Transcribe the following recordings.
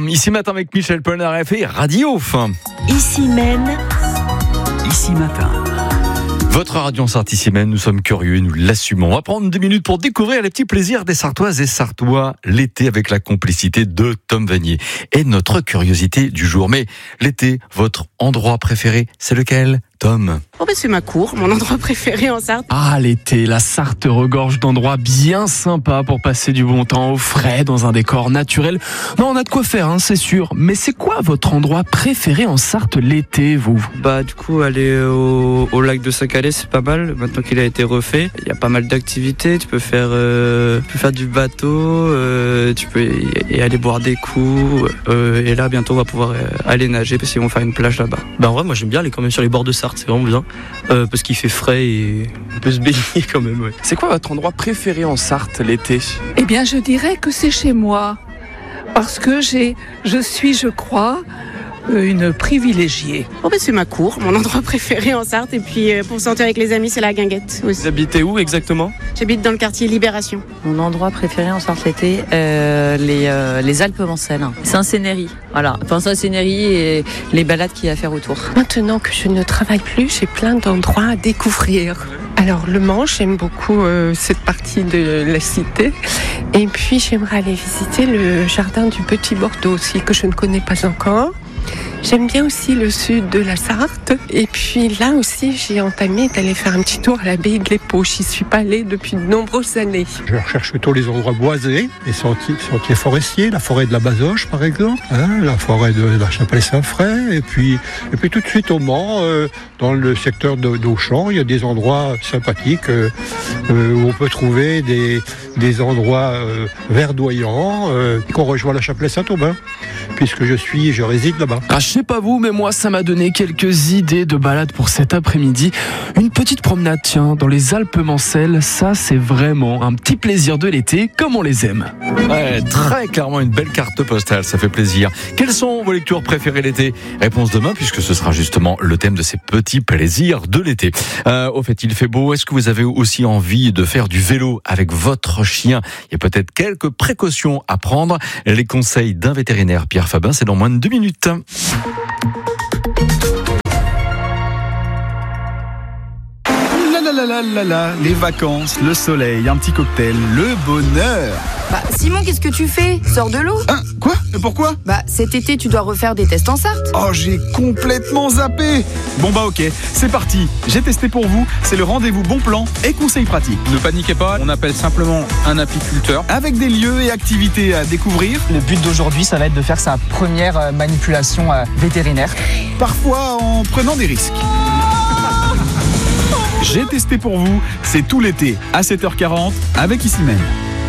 Ici matin avec Michel Polnareff et Radio. Ici même. Ici matin. Votre radio en Sarthe ici même, nous sommes curieux et nous l'assumons. On va prendre 2 minutes pour découvrir les petits plaisirs des Sartoises et Sartois l'été avec la complicité de Tom Vanier. Et notre curiosité du jour. Mais l'été, votre endroit préféré, c'est lequel, Tom ? C'est ma cour, mon endroit préféré en Sarthe. Ah, l'été, la Sarthe regorge d'endroits bien sympas pour passer du bon temps au frais, dans un décor naturel. Non, on a de quoi faire, c'est sûr. Mais c'est quoi votre endroit préféré en Sarthe l'été, vous ? Du coup, aller au lac de Sac-Calais, c'est pas mal. Maintenant qu'il a été refait, il y a pas mal d'activités. Tu peux faire du bateau, tu peux y aller boire des coups. Et là, bientôt, on va pouvoir aller nager parce qu'ils vont faire une plage là-bas. En vrai, moi, j'aime bien aller quand même sur les bords de Sarthe, c'est vraiment bien. Parce qu'il fait frais et on peut se baigner quand même. Ouais. C'est quoi votre endroit préféré en Sarthe l'été ? Eh bien, je dirais que c'est chez moi. Parce que je suis, je crois, une privilégiée. C'est ma cour, mon endroit préféré en Sarthe. Et puis pour sortir avec les amis, c'est la guinguette aussi. Vous habitez où exactement ? J'habite dans le quartier Libération. Mon endroit préféré en Sarthe l'été, les Alpes Mancelles. Saint-Cénéry. Voilà, Saint-Cénéry et les balades qu'il y a à faire autour. Maintenant que je ne travaille plus, j'ai plein d'endroits à découvrir. Alors le Mans, j'aime beaucoup cette partie de la cité. Et puis j'aimerais aller visiter le jardin du Petit Bordeaux aussi, que je ne connais pas encore. J'aime bien aussi le sud de la Sarthe. Et puis là aussi, j'ai entamé d'aller faire un petit tour à l'abbaye de l'Épau. J'y suis pas allée depuis de nombreuses années. Je recherche plutôt les endroits boisés, les sentiers forestiers, la forêt de la Bazoche par exemple, la forêt de la Chapelle-Saint-Fray. Et puis tout de suite au Mans, dans le secteur d'Auchan, il y a des endroits sympathiques où on peut trouver des endroits verdoyants qu'on rejoint à la Chapelle-Saint-Aubin, puisque je réside là-bas. Je sais pas vous, mais moi ça m'a donné quelques idées de balade pour cet après-midi. Une petite promenade, dans les Alpes Mancelles, ça c'est vraiment un petit plaisir de l'été, comme on les aime. Ouais, très clairement une belle carte postale, ça fait plaisir. Quelles sont vos lectures préférées l'été ? Réponse demain, puisque ce sera justement le thème de ces petits plaisirs de l'été. Au fait, il fait beau. Est-ce que vous avez aussi envie de faire du vélo avec votre chien ? Il y a peut-être quelques précautions à prendre. Les conseils d'un vétérinaire, Pierre Fabin, c'est dans moins de 2 minutes. Les vacances, le soleil, un petit cocktail, le bonheur. Simon, qu'est-ce que tu fais ? Sors de l'eau. Quoi ? Pourquoi ? Cet été, tu dois refaire des tests en Sarthe. Oh, j'ai complètement zappé. Bon ok, c'est parti. J'ai testé pour vous, c'est le rendez-vous bon plan et conseils pratiques. Ne paniquez pas, on appelle simplement un apiculteur avec des lieux et activités à découvrir. Le but d'aujourd'hui, ça va être de faire sa première manipulation vétérinaire. Parfois en prenant des risques. J'ai testé pour vous, c'est tout l'été à 7h40 avec Ici même.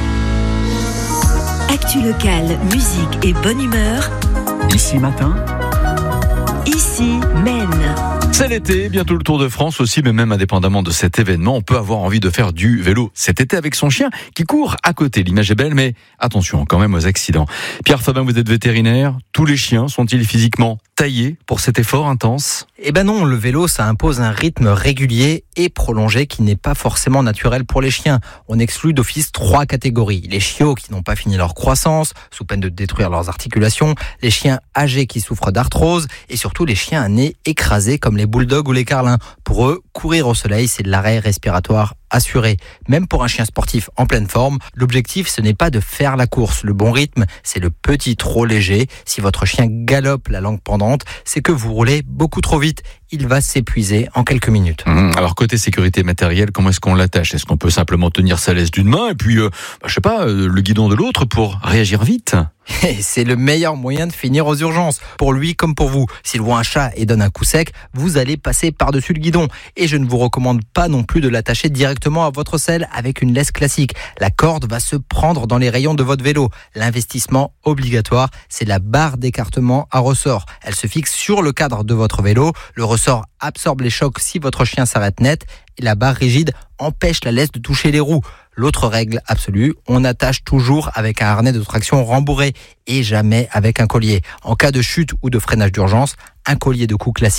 Actu locale, musique et bonne humeur. Ici matin. Ici Maine. C'est l'été, bientôt le Tour de France aussi, mais même indépendamment de cet événement, on peut avoir envie de faire du vélo cet été avec son chien qui court à côté. L'image est belle, mais attention quand même aux accidents. Pierre Fabin, vous êtes vétérinaire. Tous les chiens sont-ils physiquement taillés pour cet effort intense ? Non, le vélo, ça impose un rythme régulier et prolongé qui n'est pas forcément naturel pour les chiens. On exclut d'office 3 catégories. Les chiots qui n'ont pas fini leur croissance, sous peine de détruire leurs articulations, les chiens âgés qui souffrent d'arthrose et surtout les chiens à nez écrasé comme les bulldogs ou les carlins. Pour eux, courir au soleil, c'est de l'arrêt respiratoire assuré. Même pour un chien sportif en pleine forme, l'objectif, ce n'est pas de faire la course. Le bon rythme, c'est le petit trot léger. Si votre chien galope la langue pendante, c'est que vous roulez beaucoup trop vite. Il va s'épuiser en quelques minutes. Alors côté sécurité matérielle, comment est-ce qu'on l'attache ? Est-ce qu'on peut simplement tenir sa laisse d'une main et puis, le guidon de l'autre pour réagir vite ? Et c'est le meilleur moyen de finir aux urgences, pour lui comme pour vous. S'il voit un chat et donne un coup sec, vous allez passer par-dessus le guidon. Et je ne vous recommande pas non plus de l'attacher directement à votre selle avec une laisse classique. La corde va se prendre dans les rayons de votre vélo. L'investissement obligatoire, c'est la barre d'écartement à ressort. Elle se fixe sur le cadre de votre vélo. Le ressort absorbe les chocs si votre chien s'arrête net. Et la barre rigide empêche la laisse de toucher les roues. L'autre règle absolue, on attache toujours avec un harnais de traction rembourré et jamais avec un collier. En cas de chute ou de freinage d'urgence, un collier de cou classique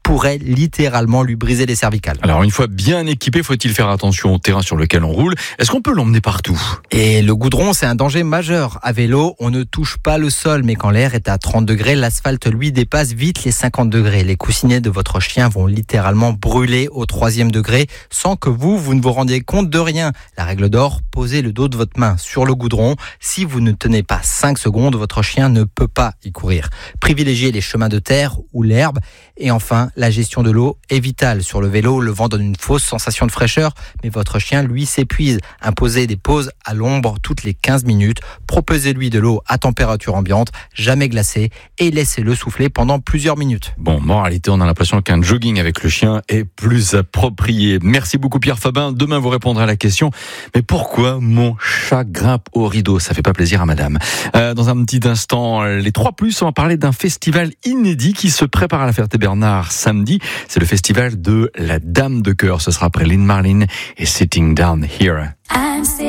pourrait littéralement lui briser les cervicales. Alors une fois bien équipé, faut-il faire attention au terrain sur lequel on roule? Est-ce qu'on peut l'emmener partout? Et le goudron, c'est un danger majeur. À vélo, on ne touche pas le sol, mais quand l'air est à 30 degrés, l'asphalte, lui, dépasse vite les 50 degrés. Les coussinets de votre chien vont littéralement brûler au 3e degré sans que vous ne vous rendiez compte de rien. La règle d'or, posez le dos de votre main sur le goudron. Si vous ne tenez pas 5 secondes, votre chien ne peut pas y courir. Privilégiez les chemins de terre ou l'herbe. Et enfin, la gestion de l'eau est vitale. Sur le vélo, le vent donne une fausse sensation de fraîcheur, mais votre chien, lui, s'épuise. Imposez des pauses à l'ombre toutes les 15 minutes. Proposez-lui de l'eau à température ambiante, jamais glacée, et laissez-le souffler pendant plusieurs minutes. Bon, moralité, on a l'impression qu'un jogging avec le chien est plus approprié. Merci beaucoup Pierre Fabin. Demain, vous répondrez à la question. Mais pourquoi mon chat grimpe au rideau? Ça fait pas plaisir à madame. Dans un petit instant, les 3+, on va parler d'un festival inédit qui se prépare à la Ferté-Bernard samedi. C'est le festival de la Dame de Cœur. Ce sera après Lynn Marlin et Sitting Down Here.